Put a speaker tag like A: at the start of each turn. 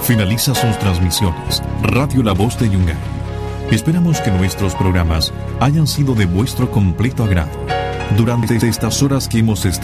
A: finaliza sus transmisiones Radio La Voz de Yungay. Esperamos que nuestros programas hayan sido de vuestro completo agrado. Durante estas horas que hemos estado